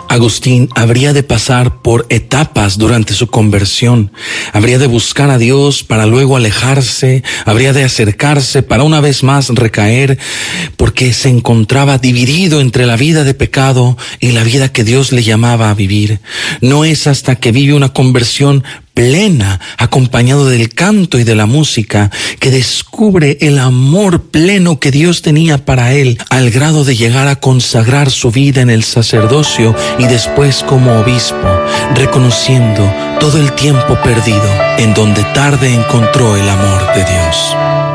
Agustín habría de pasar por etapas durante su conversión. Habría de buscar a Dios para luego alejarse, habría de acercarse para una vez más recaer, porque se encontraba dividido entre la vida de pecado y la vida que Dios le llamaba a vivir. No es hasta que vive una conversión plena, acompañado del canto y de la música, que descubre el amor pleno que Dios tenía para él, al grado de llegar a consagrar su vida en el sacerdocio y después como obispo, reconociendo todo el tiempo perdido en donde tarde encontró el amor de Dios.